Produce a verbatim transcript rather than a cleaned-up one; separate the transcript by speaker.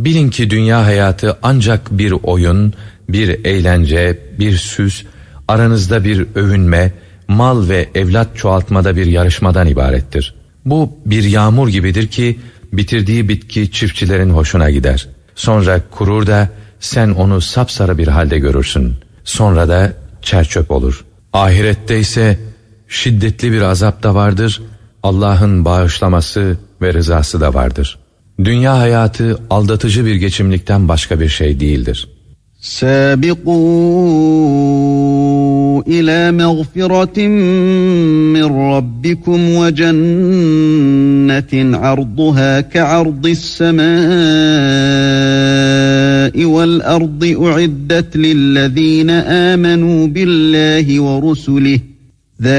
Speaker 1: Bilin ki dünya hayatı ancak bir oyun, bir eğlence, bir süs, aranızda bir övünme, mal ve evlat çoğaltmada bir yarışmadan ibarettir. Bu bir yağmur gibidir ki bitirdiği bitki çiftçilerin hoşuna gider. Sonra kurur da sen onu sapsarı bir halde görürsün. Sonra da çerçöp olur. Ahirette ise şiddetli bir azap da vardır. Allah'ın bağışlaması ve rızası da vardır. Dünya hayatı aldatıcı bir geçimlikten başka bir şey değildir.
Speaker 2: سابقوا إلى مغفرة من ربكم وجنة عرضها كعرض السماء والأرض أعدت للذين آمنوا بالله ورسله